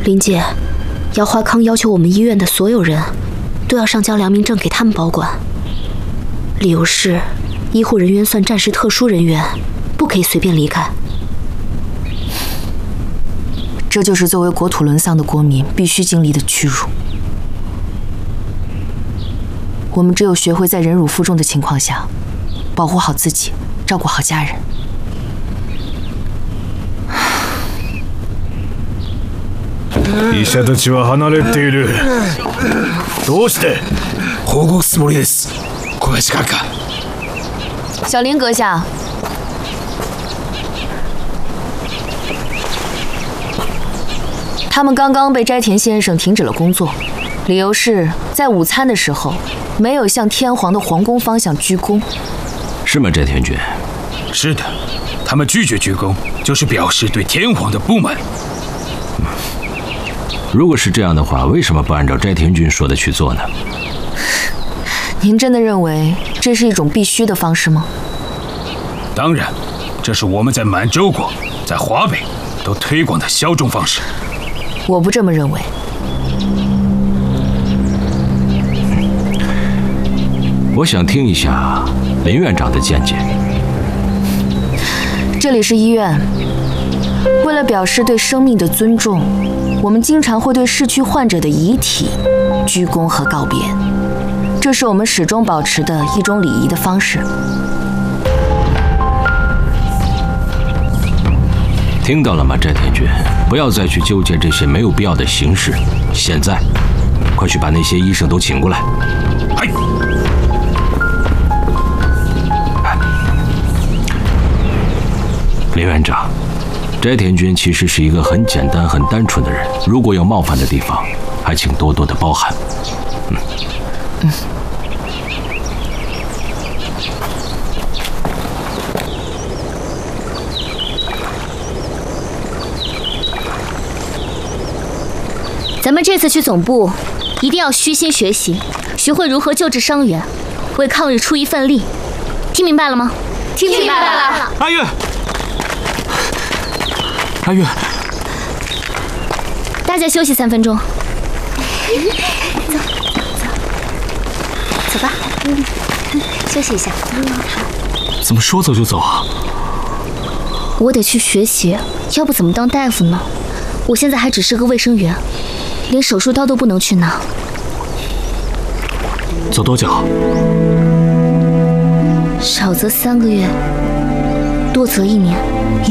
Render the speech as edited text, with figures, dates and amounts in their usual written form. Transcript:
林姐，姚华康要求我们医院的所有人都要上交良民证给他们保管，理由是医护人员算战时特殊人员，不可以随便离开。 这就是作为国土沦丧的国民必须经历的屈辱。我们只有学会在忍辱负重的情况下，保护好自己，照顾好家人。 医者たちは離れている。どうして？ 保護すつもりです。小林閣下。 小林阁下，他们刚刚被斋田先生停止了工作，理由是在午餐的时候没有向天皇的皇宫方向鞠躬。 是吗，斋田君？ 是的，他们拒绝鞠躬，就是表示对天皇的不满。 如果是这样的话，为什么不按照斋田君说的去做呢？ 您真的认为这是一种必须的方式吗？ 当然，这是我们在满洲国、在华北都推广的效忠方式。 我不这么认为。 我想听一下林院长的见解。 这里是医院，为了表示对生命的尊重，我们经常会对逝去患者的遗体鞠躬和告别，这是我们始终保持的一种礼仪的方式。 听到了吗，斋田君？不要再去纠结这些没有必要的形式。现在，快去把那些医生都请过来。 嗨。 林院长，斋田君其实是一个很简单、很单纯的人，如果有冒犯的地方，还请多多的包涵。 咱们这次去总部，一定要虚心学习，学会如何救治伤员，为抗日出一份力。听明白了吗？听明白了。 阿月，阿月， 大家休息3分钟。走吧。休息一下。 怎么说走就走啊？ 我得去学习，要不怎么当大夫呢？我现在还只是个卫生员，连手术刀都不能去拿。 走多久？ 少则3个月，多则1年。